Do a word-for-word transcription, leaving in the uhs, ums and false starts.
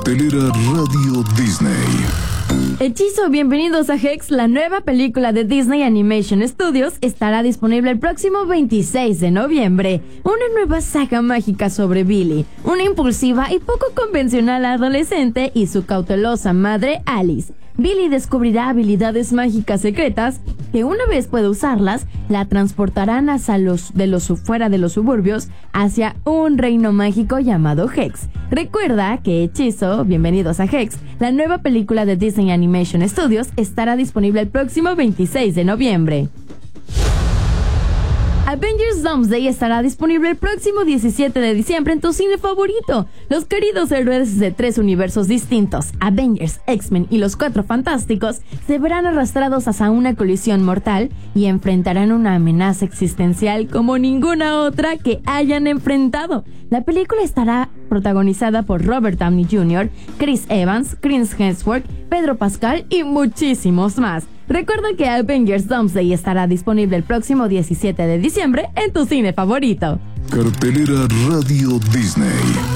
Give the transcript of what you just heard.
Cartelera Radio Disney. Hechizo, bienvenidos a Hex. La nueva película de Disney Animation Studios estará disponible el próximo veintiséis de noviembre. Una nueva saga mágica sobre Billy, una impulsiva y poco convencional adolescente y su cautelosa madre Alice. Billy descubrirá habilidades mágicas secretas que, una vez puede usarlas, la transportarán hacia los de los fuera de los suburbios hacia un reino mágico llamado Hex. Recuerda que Hechizo, bienvenidos a Hex, la nueva película de Disney Animation Studios estará disponible el próximo veintiséis de noviembre. Avengers Doomsday estará disponible el próximo diecisiete de diciembre en tu cine favorito. Los queridos héroes de tres universos distintos, Avengers, X-Men y los Cuatro Fantásticos, se verán arrastrados hacia una colisión mortal y enfrentarán una amenaza existencial como ninguna otra que hayan enfrentado. La película estará protagonizada por Robert Downey junior, Chris Evans, Chris Hemsworth, Pedro Pascal y muchísimos más. Recuerda que Avengers Doomsday estará disponible el próximo diecisiete de diciembre en tu cine favorito. Cartelera Radio Disney.